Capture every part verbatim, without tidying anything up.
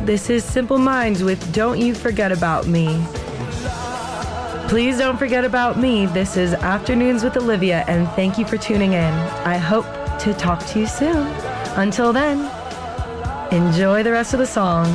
This is Simple Minds with Don't You Forget About Me. Please don't forget about me. This is Afternoons with Olivia, and thank you for tuning in. I hope to talk to you soon. Until then, enjoy the rest of the song.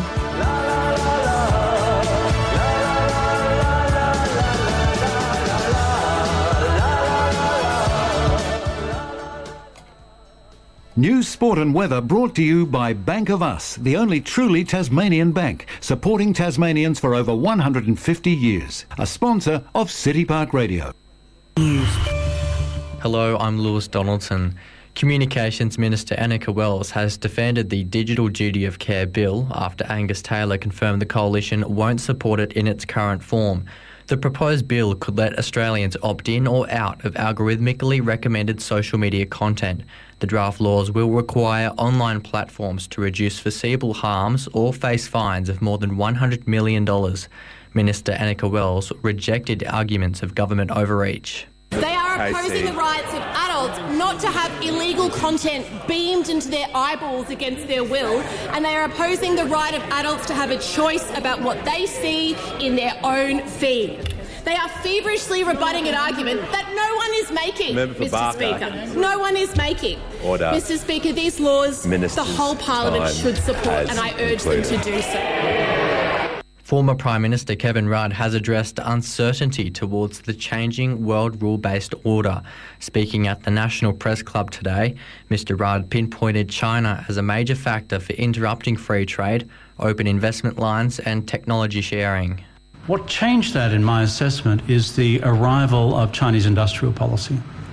News, sport and weather brought to you by Bank of Us, the only truly Tasmanian bank, supporting Tasmanians for over one hundred fifty years. A sponsor of City Park Radio. News. Hello, I'm Lewis Donaldson. Communications Minister Annika Wells has defended the Digital Duty of Care Bill after Angus Taylor confirmed the coalition won't support it in its current form. The proposed bill could let Australians opt in or out of algorithmically recommended social media content. The draft laws will require online platforms to reduce foreseeable harms or face fines of more than one hundred million dollars. Minister Annika Wells rejected arguments of government overreach. They are opposing the rights of adults not to have illegal content beamed into their eyeballs against their will, and they are opposing the right of adults to have a choice about what they see in their own feed. They are feverishly rebutting an argument that no one is making, Mister Barker. Speaker. No one is making. Order. Mister Speaker, these laws Minister's the whole Parliament should support, and I urge concluded. them to do so. Former Prime Minister Kevin Rudd has addressed uncertainty towards the changing world rule-based order. Speaking at the National Press Club today, Mister Rudd pinpointed China as a major factor for interrupting free trade, open investment lines and technology sharing. What changed that, in my assessment, is the arrival of Chinese industrial policy.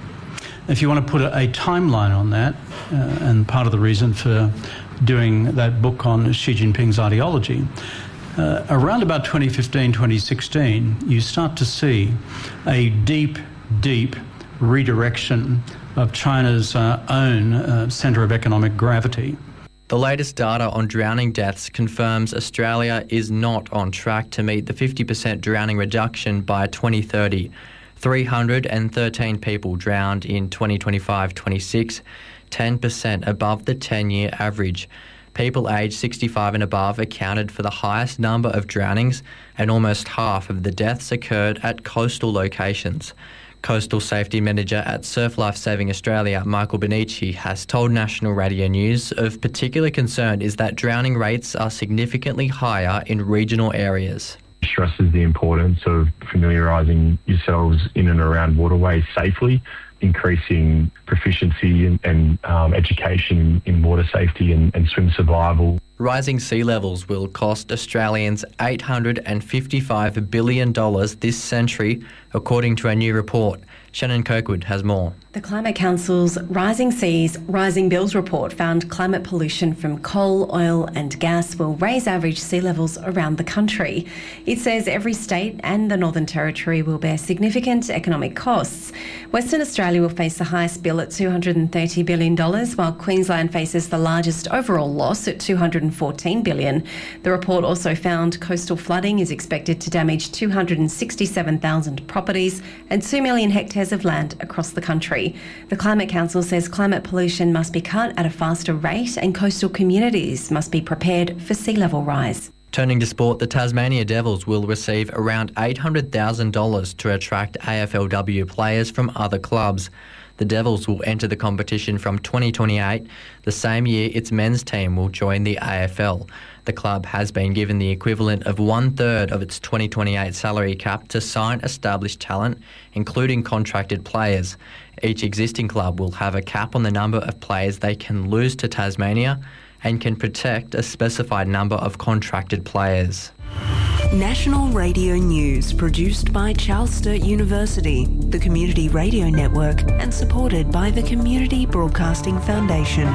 If you want to put a, a timeline on that, uh, and part of the reason for doing that book on Xi Jinping's ideology, uh, around about twenty fifteen, twenty sixteen, you start to see a deep, deep redirection of China's uh, own uh, centre of economic gravity. The latest data on drowning deaths confirms Australia is not on track to meet the fifty percent drowning reduction by twenty thirty. three hundred thirteen people drowned in twenty twenty-five twenty-six, ten percent above the ten-year average. People aged sixty-five and above accounted for the highest number of drownings, and almost half of the deaths occurred at coastal locations. Coastal Safety Manager at Surf Life Saving Australia, Michael Benici, has told National Radio News of particular concern is that drowning rates are significantly higher in regional areas. Stresses the importance of familiarising yourselves in and around waterways safely, increasing proficiency and, and um, education in water safety and, and swim survival. Rising sea levels will cost Australians eight hundred fifty-five billion dollars this century, according to a new report. Shannon Kirkwood has more. The Climate Council's Rising Seas, Rising Bills report found climate pollution from coal, oil and gas will raise average sea levels around the country. It says every state and the Northern Territory will bear significant economic costs. Western Australia will face the highest bill at two hundred thirty billion dollars, while Queensland faces the largest overall loss at two hundred fourteen billion dollars. The report also found coastal flooding is expected to damage two hundred sixty-seven thousand properties and two million hectares of land across the country. The Climate Council says climate pollution must be cut at a faster rate and coastal communities must be prepared for sea level rise. Turning to sport, the Tasmania Devils will receive around eight hundred thousand dollars to attract A F L W players from other clubs. The Devils will enter the competition from twenty twenty-eight, the same year its men's team will join the A F L. The club has been given the equivalent of one-third of its twenty twenty-eight salary cap to sign established talent, including contracted players. Each existing club will have a cap on the number of players they can lose to Tasmania and can protect a specified number of contracted players. National Radio News, produced by Charles Sturt University, the Community Radio Network, and supported by the Community Broadcasting Foundation.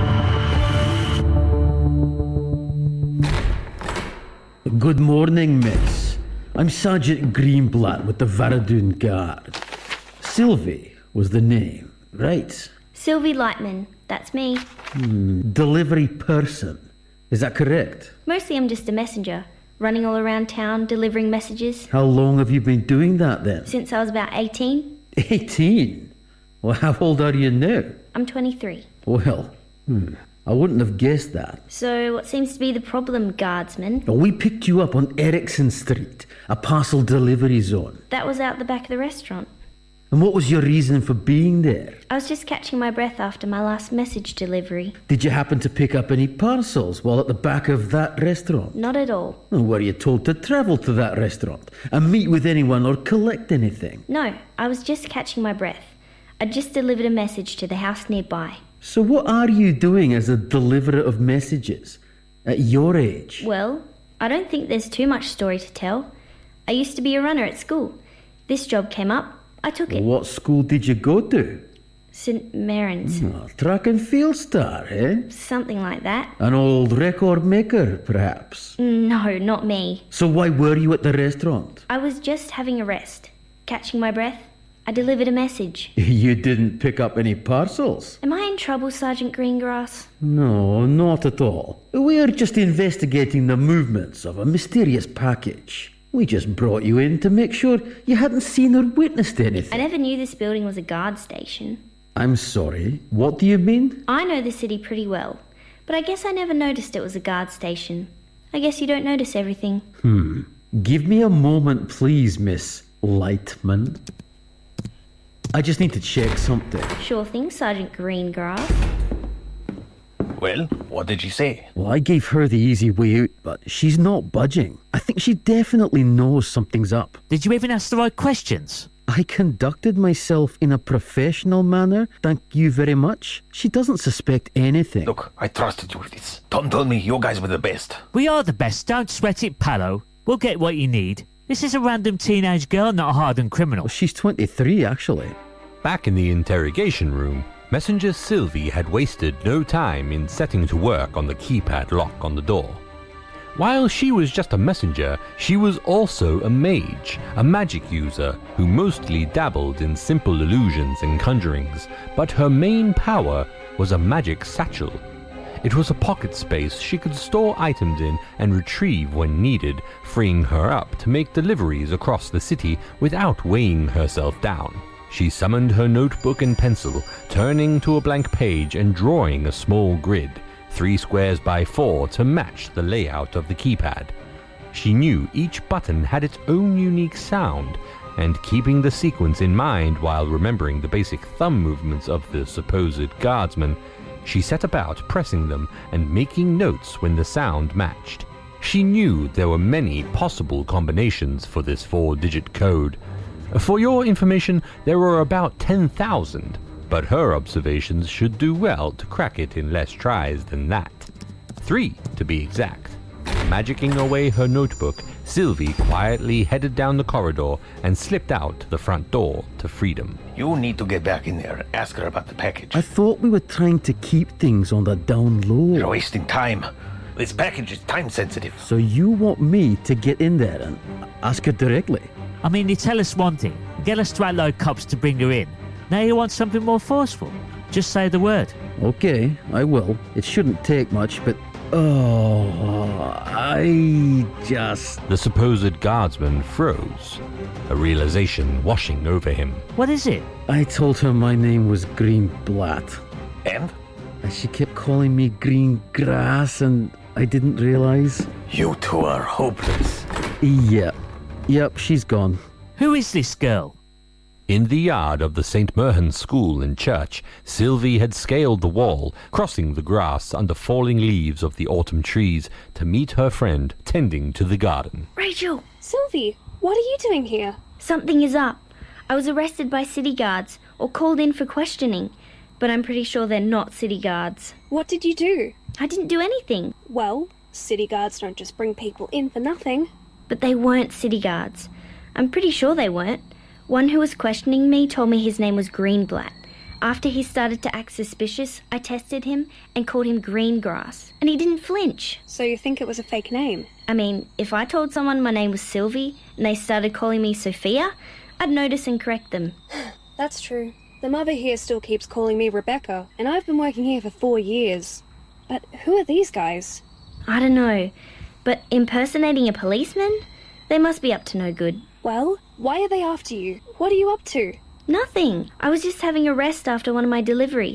Good morning, miss. I'm Sergeant Greenblatt with the Varadoon Guard. Sylvie was the name, right? Sylvie Lightman, that's me. Hmm, delivery person, is that correct? Mostly I'm just a messenger, running all around town, delivering messages. How long have you been doing that then? Since I was about eighteen. eighteen? Well, how old are you now? I'm twenty-three. Well, hmm, I wouldn't have guessed that. So what seems to be the problem, guardsman? Well, we picked you up on Erickson Street, a parcel delivery zone. That was out the back of the restaurant. And what was your reason for being there? I was just catching my breath after my last message delivery. Did you happen to pick up any parcels while at the back of that restaurant? Not at all. Well, were you told to travel to that restaurant and meet with anyone or collect anything? No, I was just catching my breath. I just delivered a message to the house nearby. So what are you doing as a deliverer of messages at your age? Well, I don't think there's too much story to tell. I used to be a runner at school. This job came up. I took it. What school did you go to? Saint Mary's. Oh, track and field star, eh? Something like that. An old record maker, perhaps? No, not me. So why were you at the restaurant? I was just having a rest. Catching my breath. I delivered a message. You didn't pick up any parcels? Am I in trouble, Sergeant Greengrass? No, not at all. We're just investigating the movements of a mysterious package. We just brought you in to make sure you hadn't seen or witnessed anything. I never knew this building was a guard station. I'm sorry, what do you mean? I know the city pretty well, but I guess I never noticed it was a guard station. I guess you don't notice everything. Hmm. Give me a moment, please, Miss Lightman. I just need to check something. Sure thing, Sergeant Greengrass. Well, what did she say? Well, I gave her the easy way out, but she's not budging. I think she definitely knows something's up. Did you even ask the right questions? I conducted myself in a professional manner, thank you very much. She doesn't suspect anything. Look, I trusted you with this. Tom told me you guys were the best. We are the best, don't sweat it, Palo. We'll get what you need. This is a random teenage girl, not a hardened criminal. Well, she's twenty-three, actually. Back in the interrogation room, Messenger Sylvie had wasted no time in setting to work on the keypad lock on the door. While she was just a messenger, she was also a mage, a magic user who mostly dabbled in simple illusions and conjurings, but her main power was a magic satchel. It was a pocket space she could store items in and retrieve when needed, freeing her up to make deliveries across the city without weighing herself down. She summoned her notebook and pencil, turning to a blank page and drawing a small grid, three squares by four, to match the layout of the keypad. She knew each button had its own unique sound, and keeping the sequence in mind while remembering the basic thumb movements of the supposed guardsman, she set about pressing them and making notes when the sound matched. She knew there were many possible combinations for this four-digit code. For your information, there were about ten thousand, but her observations should do well to crack it in less tries than that. Three, to be exact. Magicking away her notebook, Sylvie quietly headed down the corridor and slipped out the front door to freedom. You need to get back in there and ask her about the package. I thought we were trying to keep things on the down low. You're wasting time. This package is time sensitive. So you want me to get in there and ask her directly? I mean, you tell us one thing, get us to outlaw cops to bring her in. Now you want something more forceful. Just say the word. Okay, I will. It shouldn't take much, but... Oh, I just... The supposed guardsman froze, a realization washing over him. What is it? I told her my name was Greenblatt. And? And she kept calling me Green Grass, and I didn't realize. You two are hopeless. Yep. Yep, she's gone. Who is this girl? In the yard of the Saint Merhan School and Church, Sylvie had scaled the wall, crossing the grass under falling leaves of the autumn trees to meet her friend tending to the garden. Rachel! Sylvie, what are you doing here? Something is up. I was arrested by city guards, or called in for questioning, but I'm pretty sure they're not city guards. What did you do? I didn't do anything. Well, city guards don't just bring people in for nothing. But they weren't city guards. I'm pretty sure they weren't. One who was questioning me told me his name was Greenblatt. After he started to act suspicious, I tested him and called him Greengrass, and he didn't flinch. So you think it was a fake name? I mean, if I told someone my name was Sylvie and they started calling me Sophia, I'd notice and correct them. That's true. The mother here still keeps calling me Rebecca, and I've been working here for four years. But who are these guys? I don't know, but impersonating a policeman? They must be up to no good. Well, why are they after you? What are you up to? Nothing. I was just having a rest after one of my deliveries,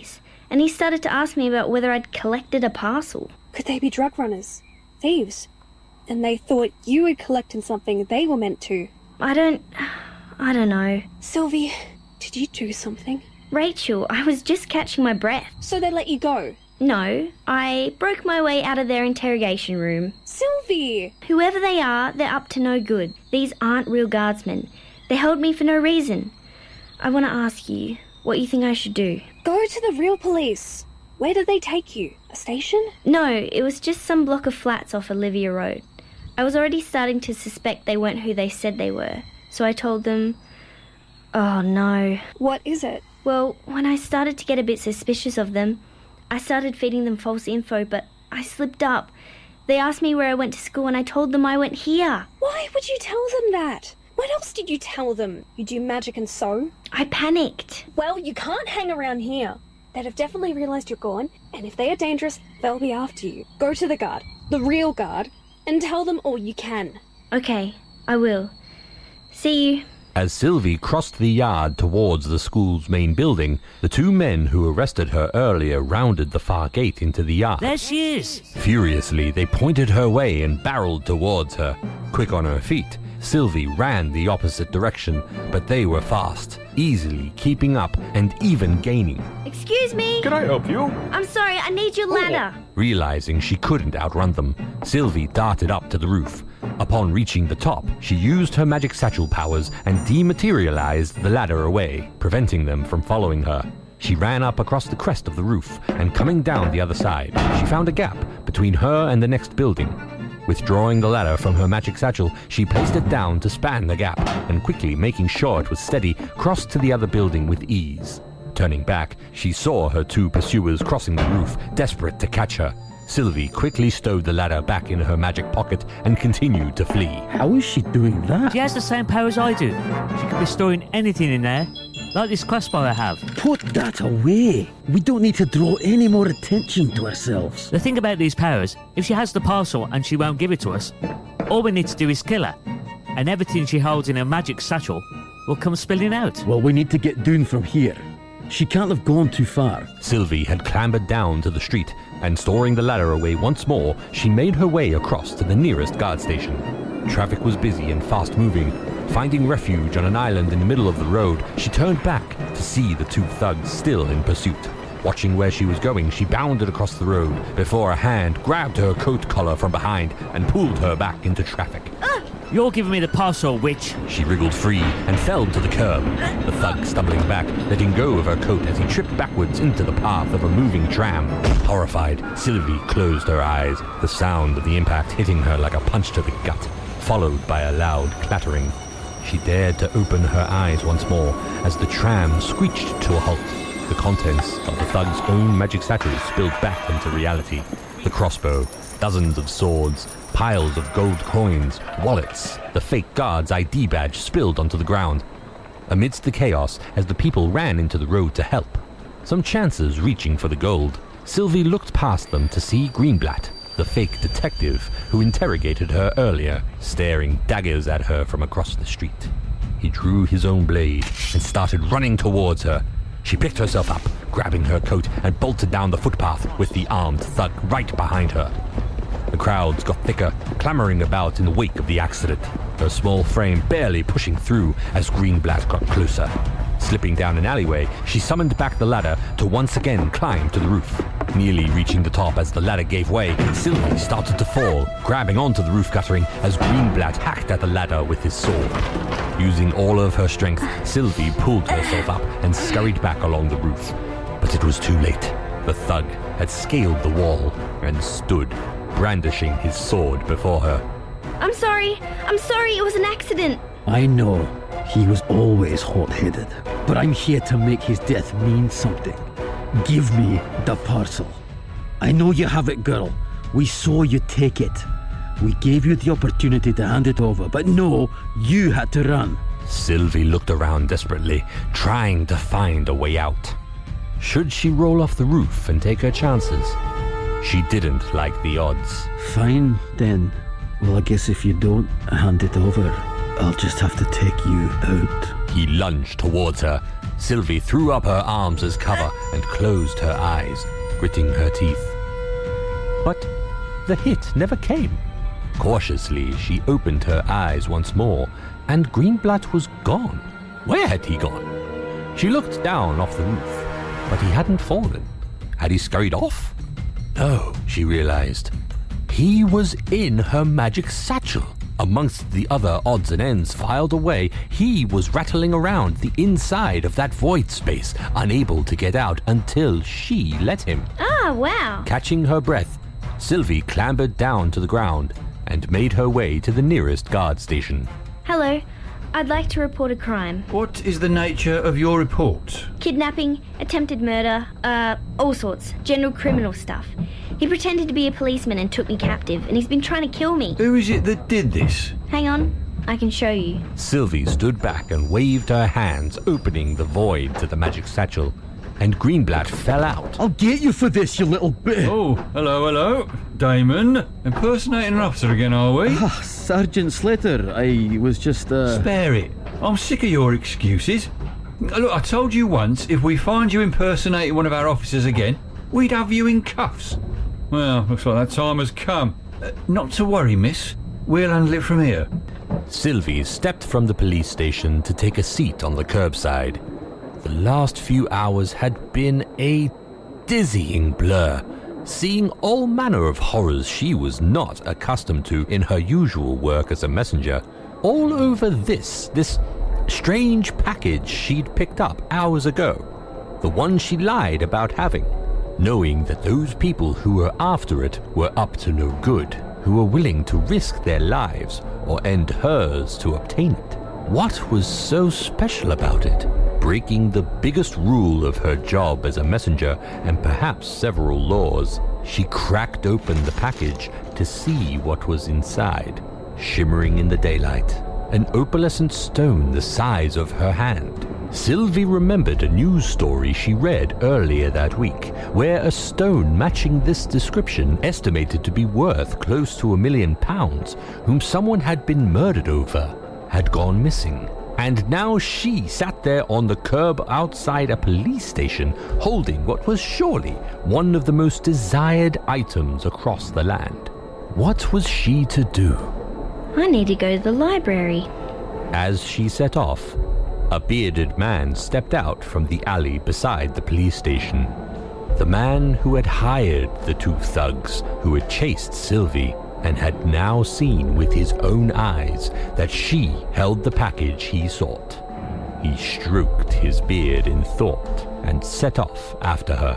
and he started to ask me about whether I'd collected a parcel. Could they be drug runners? Thieves? And they thought you had collected something they were meant to. I don't... I don't know. Sylvie, did you do something? Rachel, I was just catching my breath. So they let you go? No, I broke my way out of their interrogation room. Sylvie! Whoever they are, they're up to no good. These aren't real guardsmen. They held me for no reason. I want to ask you what you think I should do. Go to the real police. Where did they take you? A station? No, it was just some block of flats off Olivia Road. I was already starting to suspect they weren't who they said they were. So I told them... Oh, no. What is it? Well, when I started to get a bit suspicious of them, I started feeding them false info, but I slipped up. They asked me where I went to school and I told them I went here. Why would you tell them that? What else did you tell them? You do magic and sew? I panicked. Well, you can't hang around here. They'd have definitely realised you're gone, and if they are dangerous, they'll be after you. Go to the guard, the real guard, and tell them all you can. Okay, I will. See you. As Sylvie crossed the yard towards the school's main building, the two men who arrested her earlier rounded the far gate into the yard. There she is! Furiously, they pointed her way and barreled towards her. Quick on her feet, Sylvie ran the opposite direction, but they were fast, easily keeping up and even gaining. Excuse me? Can I help you? I'm sorry, I need your ladder. Realizing she couldn't outrun them, Sylvie darted up to the roof. Upon reaching the top, she used her magic satchel powers and dematerialized the ladder away, preventing them from following her. She ran up across the crest of the roof, and coming down the other side, she found a gap between her and the next building. Withdrawing the ladder from her magic satchel, she placed it down to span the gap, and quickly making sure it was steady, crossed to the other building with ease. Turning back, she saw her two pursuers crossing the roof, desperate to catch her. Sylvie quickly stowed the ladder back in her magic pocket and continued to flee. How is she doing that? She has the same power as I do. She could be storing anything in there, like this crossbow I have. Put that away. We don't need to draw any more attention to ourselves. The thing about these powers, if she has the parcel and she won't give it to us, all we need to do is kill her, and everything she holds in her magic satchel will come spilling out. Well, we need to get down from here. She can't have gone too far. Sylvie had clambered down to the street, and storing the ladder away once more, she made her way across to the nearest guard station. Traffic was busy and fast-moving. Finding refuge on an island in the middle of the road, she turned back to see the two thugs still in pursuit. Watching where she was going, she bounded across the road before a hand grabbed her coat collar from behind and pulled her back into traffic. You're giving me the parcel, witch. She wriggled free and fell to the curb, the thug stumbling back, letting go of her coat as he tripped backwards into the path of a moving tram. Horrified, Sylvie closed her eyes, the sound of the impact hitting her like a punch to the gut, followed by a loud clattering. She dared to open her eyes once more as the tram screeched to a halt. The contents of the thug's own magic satchel spilled back into reality. The crossbow, dozens of swords, piles of gold coins, wallets, the fake guard's I D badge spilled onto the ground. Amidst the chaos, as the people ran into the road to help, some chancers reaching for the gold, Sylvie looked past them to see Greenblatt, the fake detective who interrogated her earlier, staring daggers at her from across the street. He drew his own blade and started running towards her. She picked herself up, grabbing her coat, and bolted down the footpath with the armed thug right behind her. The crowds got thicker, clamoring about in the wake of the accident, her small frame barely pushing through as Greenblatt got closer. Slipping down an alleyway, she summoned back the ladder to once again climb to the roof. Nearly reaching the top as the ladder gave way, Sylvie started to fall, grabbing onto the roof guttering as Greenblatt hacked at the ladder with his sword. Using all of her strength, Sylvie pulled herself up and scurried back along the roof. But it was too late. The thug had scaled the wall and stood, brandishing his sword before her. I'm sorry. I'm sorry. It was an accident. I know. He was always hot-headed. But I'm here to make his death mean something. Give me the parcel. I know you have it, girl. We saw you take it. We gave you the opportunity to hand it over, but no, you had to run. Sylvie looked around desperately, trying to find a way out. Should she roll off the roof and take her chances? She didn't like the odds. Fine, then. Well, I guess if you don't hand it over, I'll just have to take you out. He lunged towards her. Sylvie threw up her arms as cover and closed her eyes, gritting her teeth. But the hit never came. Cautiously, she opened her eyes once more, and Greenblatt was gone. Where had he gone? She looked down off the roof, but he hadn't fallen. Had he scurried off? No, she realized. He was in her magic satchel. Amongst the other odds and ends filed away, he was rattling around the inside of that void space, unable to get out until she let him. Ah, wow. Catching her breath, Sylvie clambered down to the ground and made her way to the nearest guard station. Hello. I'd like to report a crime. What is the nature of your report? Kidnapping, attempted murder, uh, all sorts. General criminal stuff. He pretended to be a policeman and took me captive, and he's been trying to kill me. Who is it that did this? Hang on, I can show you. Sylvie stood back and waved her hands, opening the void to the magic satchel, and Greenblatt fell out. I'll get you for this, you little bit. Oh, hello, hello. Damon, impersonating an officer again, are we? Ah, Sergeant Slater, I was just, uh... Spare it. I'm sick of your excuses. Look, I told you once, if we find you impersonating one of our officers again, we'd have you in cuffs. Well, looks like that time has come. Uh, not to worry, miss. We'll handle it from here. Sylvie stepped from the police station to take a seat on the curbside. The last few hours had been a dizzying blur, seeing all manner of horrors she was not accustomed to in her usual work as a messenger, all over this, this strange package she'd picked up hours ago, the one she lied about having, knowing that those people who were after it were up to no good, who were willing to risk their lives or end hers to obtain it. What was so special about it? Breaking the biggest rule of her job as a messenger and perhaps several laws, she cracked open the package to see what was inside. Shimmering in the daylight, an opalescent stone the size of her hand. Sylvie remembered a news story she read earlier that week, where a stone matching this description, estimated to be worth close to a million pounds, whom someone had been murdered over, had gone missing. And now she sat there on the curb outside a police station, holding what was surely one of the most desired items across the land. What was she to do? I need to go to the library. As she set off, a bearded man stepped out from the alley beside the police station. The man who had hired the two thugs who had chased Sylvie and had now seen with his own eyes that she held the package he sought. He stroked his beard in thought and set off after her.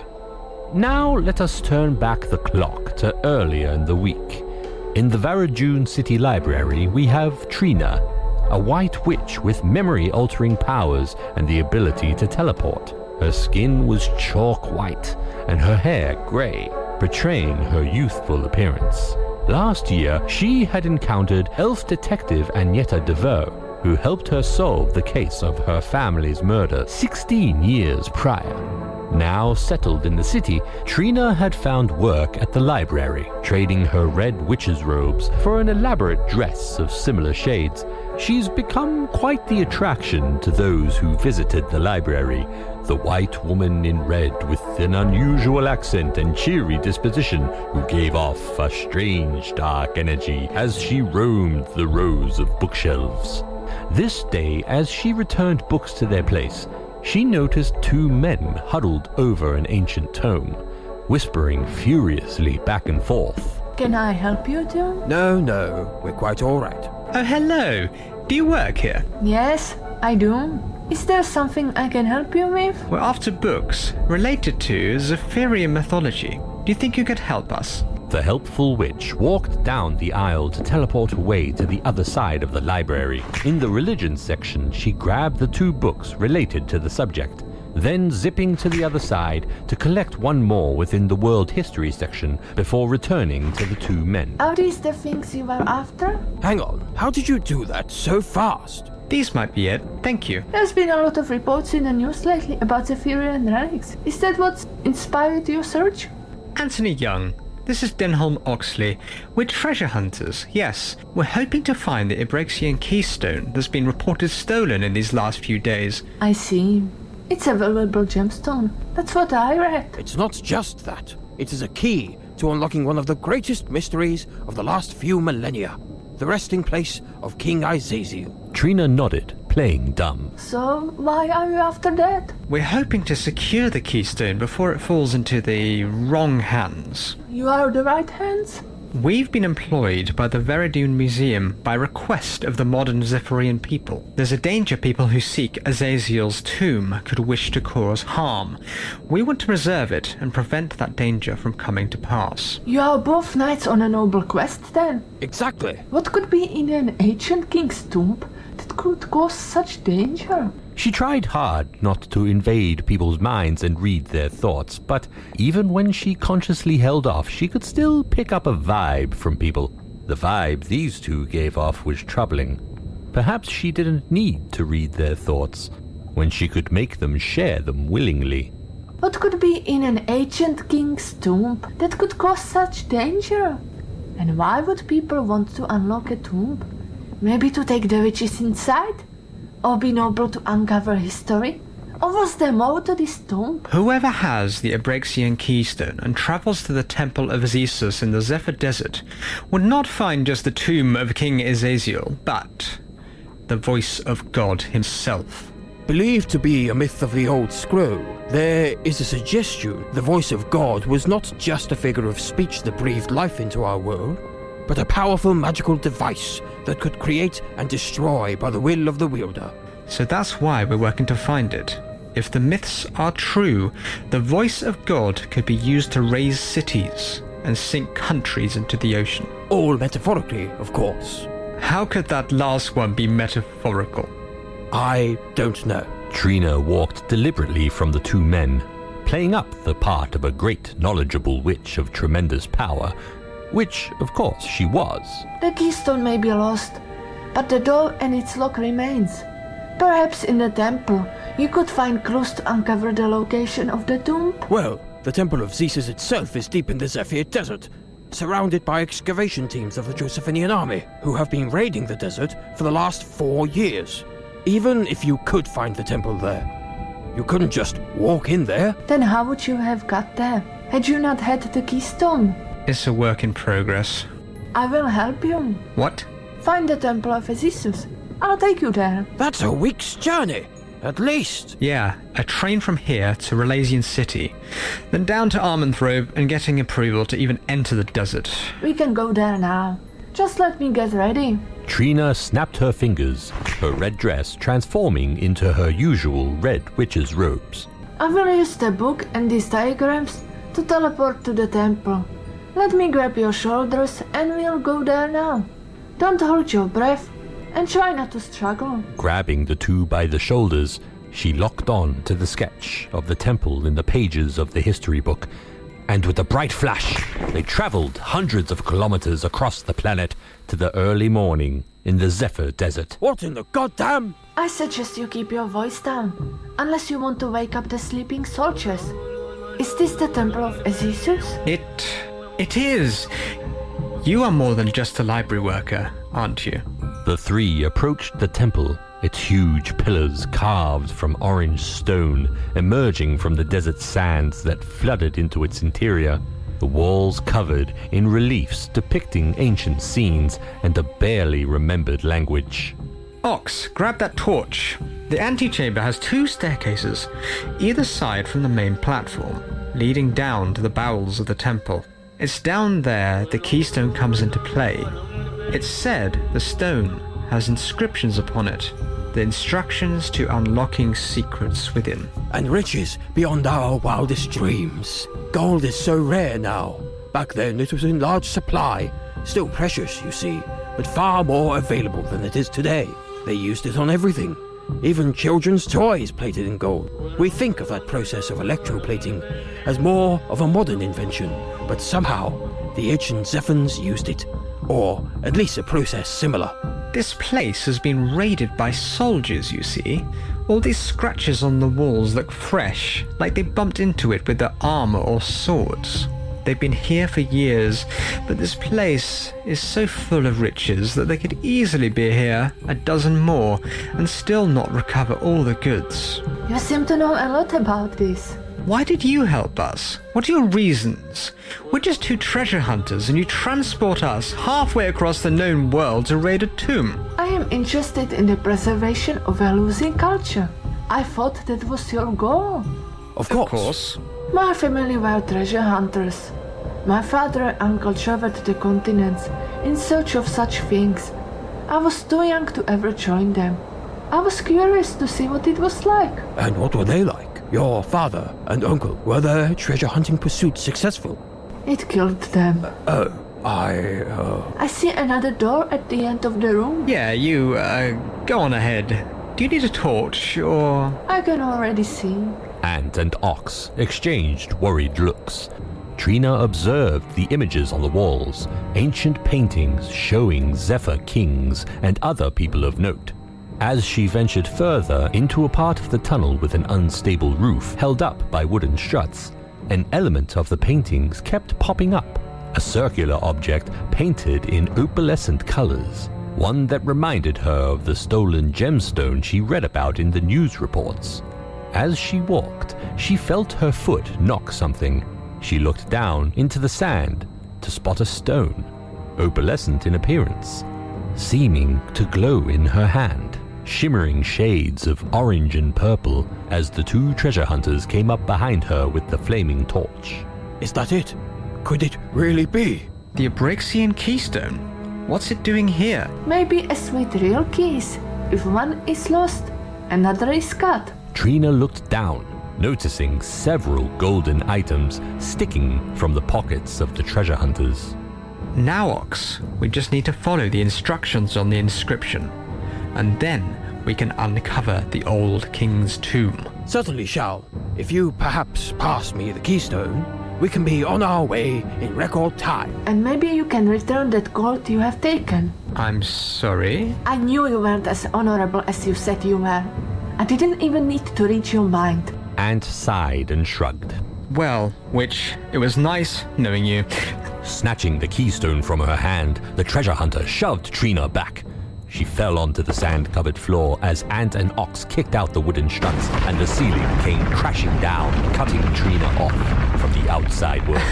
Now let us turn back the clock to earlier in the week. In the Varadune City Library, we have Trina, a white witch with memory-altering powers and the ability to teleport. Her skin was chalk white and her hair grey, betraying her youthful appearance. Last year, she had encountered elf detective Agneta DeVoe, who helped her solve the case of her family's murder sixteen years prior. Now settled in the city, Trina had found work at the library, trading her red witch's robes for an elaborate dress of similar shades. She's become quite the attraction to those who visited the library. The white woman in red with an unusual accent and cheery disposition who gave off a strange dark energy as she roamed the rows of bookshelves. This day, as she returned books to their place, she noticed two men huddled over an ancient tome, whispering furiously back and forth. Can I help you, John? No, no, we're quite all right. Oh, hello. Do you work here? Yes, I do. Is there something I can help you with? We're after books related to Zephyrian mythology. Do you think you could help us? The helpful witch walked down the aisle to teleport away to the other side of the library. In the religion section, she grabbed the two books related to the subject, then zipping to the other side to collect one more within the world history section before returning to the two men. Are these the things you are after? Hang on, how did you do that so fast? These might be it, thank you. There's been a lot of reports in the news lately about Zephyrian relics. Is that what inspired your search? Anthony Young. This is Denholm Oxley. We're treasure hunters, yes. We're hoping to find the Ibraxian keystone that's been reported stolen in these last few days. I see. It's a valuable gemstone. That's what I read. It's not just that. It is a key to unlocking one of the greatest mysteries of the last few millennia. The resting place of King Azazel. Trina nodded, playing dumb. So, why are you after that? We're hoping to secure the keystone before it falls into the wrong hands. You are the right hands? We've been employed by the Veridune Museum by request of the modern Zephyrian people. There's a danger people who seek Azazel's tomb could wish to cause harm. We want to preserve it and prevent that danger from coming to pass. You are both knights on a noble quest, then? Exactly. What could be in an ancient king's tomb that could cause such danger? She tried hard not to invade people's minds and read their thoughts, but even when she consciously held off, she could still pick up a vibe from people. The vibe these two gave off was troubling. Perhaps she didn't need to read their thoughts, when she could make them share them willingly. What could be in an ancient king's tomb that could cause such danger? And why would people want to unlock a tomb? Maybe to take the witches inside? Or be noble to uncover history? Or was there more to this tomb? Whoever has the Abraxian keystone and travels to the Temple of Azizus in the Zephyr Desert would not find just the tomb of King Azazel, but the voice of God himself. Believed to be a myth of the old scroll, there is a suggestion the voice of God was not just a figure of speech that breathed life into our world, but a powerful magical device that could create and destroy by the will of the wielder. So that's why we're working to find it. If the myths are true, the voice of God could be used to raise cities and sink countries into the ocean. All metaphorically, of course. How could that last one be metaphorical? I don't know. Trina walked deliberately from the two men, playing up the part of a great knowledgeable witch of tremendous power, which, of course, she was. The keystone may be lost, but the door and its lock remains. Perhaps in the temple, you could find clues to uncover the location of the tomb. Well, the Temple of Zeus itself is deep in the Zephyr Desert, surrounded by excavation teams of the Josephinian army, who have been raiding the desert for the last four years. Even if you could find the temple there, you couldn't just walk in there. Then how would you have got there, had you not had the keystone? It's a work in progress. I will help you. What? Find the Temple of Azizus. I'll take you there. That's a week's journey, at least. Yeah, a train from here to Relasian City, then down to Armenthrove and getting approval to even enter the desert. We can go there now. Just let me get ready. Trina snapped her fingers, her red dress transforming into her usual red witch's robes. I will use the book and these diagrams to teleport to the temple. Let me grab your shoulders and we'll go there now. Don't hold your breath and try not to struggle. Grabbing the two by the shoulders, she locked on to the sketch of the temple in the pages of the history book, and with a bright flash, they traveled hundreds of kilometers across the planet to the early morning in the Zephyr Desert. What in the goddamn? I suggest you keep your voice down, unless you want to wake up the sleeping soldiers. Is this the Temple of Azizus? It... it is. You are more than just a library worker, aren't you? The three approached the temple, its huge pillars carved from orange stone emerging from the desert sands that flooded into its interior, the walls covered in reliefs depicting ancient scenes and a barely remembered language. Ox, grab that torch. The antechamber has two staircases, either side from the main platform, leading down to the bowels of the temple. It's down there the keystone comes into play. It's said the stone has inscriptions upon it, the instructions to unlocking secrets within. And riches beyond our wildest dreams. Gold is so rare now. Back then it was in large supply, still precious, you see, but far more available than it is today. They used it on everything, even children's toys plated in gold. We think of that process of electroplating as more of a modern invention, but somehow the ancient Zephans used it, or at least a process similar. This place has been raided by soldiers, you see. All these scratches on the walls look fresh, like they bumped into it with their armor or swords. They've been here for years, but this place is so full of riches that they could easily be here a dozen more and still not recover all the goods. You seem to know a lot about this. Why did you help us? What are your reasons? We're just two treasure hunters and you transport us halfway across the known world to raid a tomb. I am interested in the preservation of a losing culture. I thought that was your goal. Of course. Of course. My family were treasure hunters. My father and uncle traveled the continents in search of such things. I was too young to ever join them. I was curious to see what it was like. And what were they like? Your father and uncle, were their treasure hunting pursuits successful? It killed them. Uh, oh, I... Uh... I see another door at the end of the room. Yeah, you, uh, go on ahead. Do you need a torch, or...? I can already see. Ant and Ox exchanged worried looks. Trina observed the images on the walls, ancient paintings showing Zephyr kings and other people of note. As she ventured further into a part of the tunnel with an unstable roof held up by wooden struts, an element of the paintings kept popping up, a circular object painted in opalescent colors, one that reminded her of the stolen gemstone she read about in the news reports. As she walked, she felt her foot knock something. She looked down into the sand to spot a stone, opalescent in appearance, seeming to glow in her hand, shimmering shades of orange and purple as the two treasure hunters came up behind her with the flaming torch. Is that it? Could it really be? The Abraxian Keystone? What's it doing here? Maybe as with real keys. If one is lost, another is cut. Trina looked down, noticing several golden items sticking from the pockets of the treasure hunters. Now, Ox, we just need to follow the instructions on the inscription, and then we can uncover the old king's tomb. Certainly shall. If you perhaps pass me the keystone, we can be on our way in record time. And maybe you can return that gold you have taken. I'm sorry? I knew you weren't as honorable as you said you were. I didn't even need to read your mind. Ant sighed and shrugged. Well, Witch, it was nice knowing you. Snatching the keystone from her hand, the treasure hunter shoved Trina back. She fell onto the sand-covered floor as Ant and Ox kicked out the wooden struts and the ceiling came crashing down, cutting Trina off from the outside world.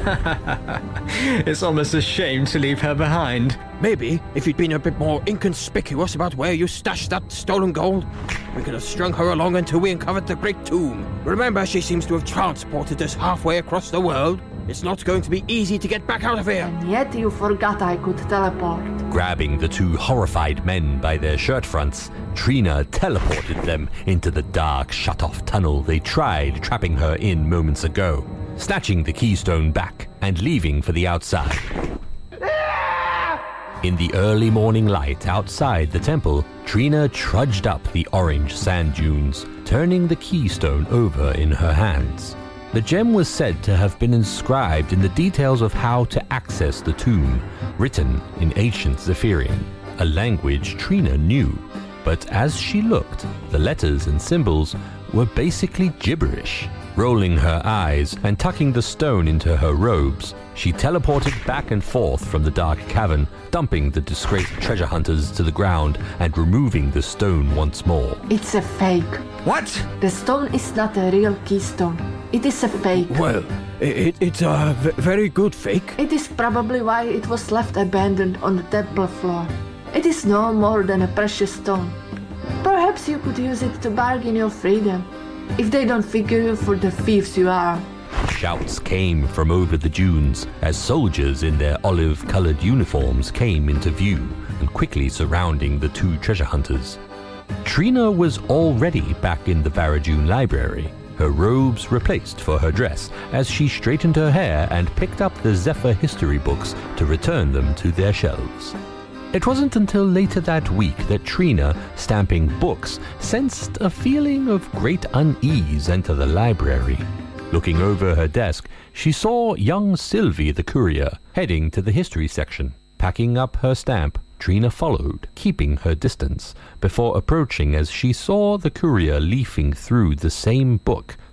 It's almost a shame to leave her behind. Maybe if you'd been a bit more inconspicuous about where you stashed that stolen gold, we could have strung her along until we uncovered the Great Tomb. Remember, she seems to have transported us halfway across the world. It's not going to be easy to get back out of here. And yet you forgot I could teleport. Grabbing the two horrified men by their shirt fronts, Trina teleported them into the dark, shut-off tunnel they tried trapping her in moments ago, snatching the keystone back and leaving for the outside. In the early morning light outside the temple, Trina trudged up the orange sand dunes, turning the keystone over in her hands. The gem was said to have been inscribed in the details of how to access the tomb, written in ancient Zephyrian, a language Trina knew. But as she looked, the letters and symbols were basically gibberish. Rolling her eyes and tucking the stone into her robes, she teleported back and forth from the dark cavern, dumping the disgraced treasure hunters to the ground and removing the stone once more. It's a fake. What? The stone is not a real keystone. It is a fake. Well, it, it's a v- very good fake. It is probably why it was left abandoned on the temple floor. It is no more than a precious stone. Perhaps you could use it to bargain your freedom, if they don't figure you for the thieves you are. Shouts came from over the dunes as soldiers in their olive-colored uniforms came into view and quickly surrounding the two treasure hunters. Trina was already back in the Varadune library, her robes replaced for her dress as she straightened her hair and picked up the Zephyr history books to return them to their shelves. It wasn't until later that week that Trina, stamping books, sensed a feeling of great unease enter the library. Looking over her desk, she saw young Sylvie the courier heading to the history section. Packing up her stamp, Trina followed, keeping her distance, before approaching as she saw the courier leafing through the same book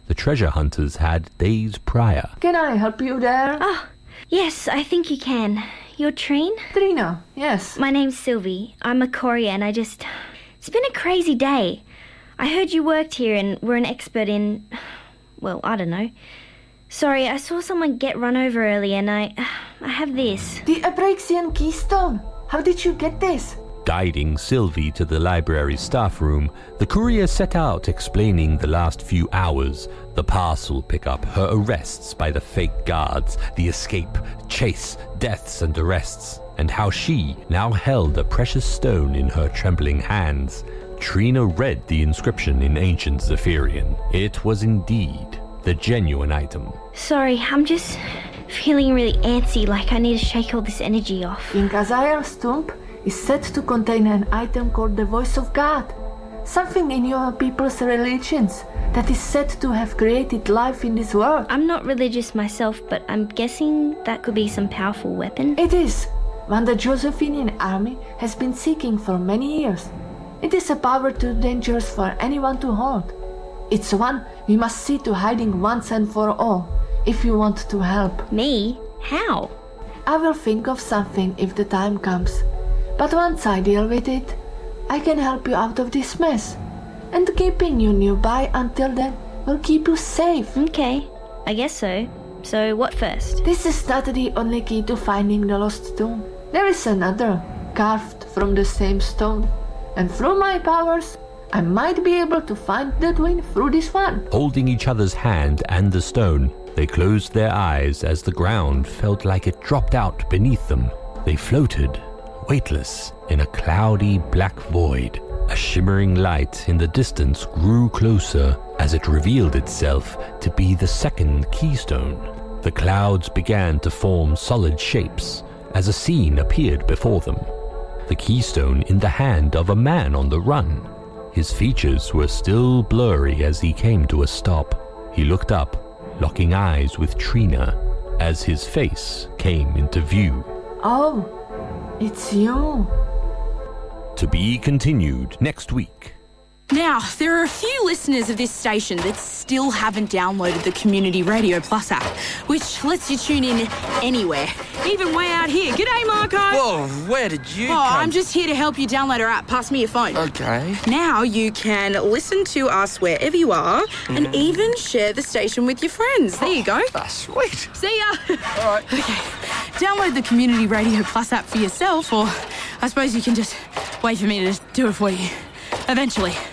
the treasure hunters had days prior. Can I help you there? Oh, yes, I think you can. You're Trine? Trina, yes. My name's Sylvie. I'm a courier and I just... It's been a crazy day. I heard you worked here and were an expert in... Well, I don't know. Sorry, I saw someone get run over earlier and I... I have this. The Abraxian Keystone. How did you get this? Guiding Sylvie to the library's staff room, the courier set out explaining the last few hours, the parcel pickup, her arrests by the fake guards, the escape, chase, deaths and arrests, and how she now held a precious stone in her trembling hands. Trina read the inscription in ancient Zephyrian. It was indeed the genuine item. Sorry, I'm just feeling really antsy, like I need to shake all this energy off. King Azrael's tomb is said to contain an item called the Voice of God, something in your people's religions that is said to have created life in this world. I'm not religious myself, but I'm guessing that could be some powerful weapon. It is, one the Josephinian army has been seeking for many years. It is a power too dangerous for anyone to hold. It's one we must see to hiding once and for all, if you want to help. Me? How? I will think of something if the time comes. But once I deal with it, I can help you out of this mess. And keeping you nearby until then will keep you safe. Okay, I guess so. So what first? This is not the only key to finding the lost tomb. There is another, carved from the same stone. And through my powers, I might be able to find the twin through this one. Holding each other's hand and the stone, they closed their eyes as the ground felt like it dropped out beneath them. They floated, weightless, in a cloudy black void. A shimmering light in the distance grew closer as it revealed itself to be the second keystone. The clouds began to form solid shapes as a scene appeared before them. The keystone in the hand of a man on the run. His features were still blurry as he came to a stop. He looked up, locking eyes with Trina, as his face came into view. Oh, it's you. To be continued next week. Now, there are a few listeners of this station that still haven't downloaded the Community Radio Plus app, which lets you tune in anywhere, even way out here. G'day, Marco. Whoa, where did you oh, come? I'm just here to help you download our app. Pass me your phone. Okay. Now you can listen to us wherever you are mm. and even share the station with your friends. There you go. That's sweet. See ya. All right. Okay. Download the Community Radio Plus app for yourself, or I suppose you can just wait for me to do it for you. Eventually.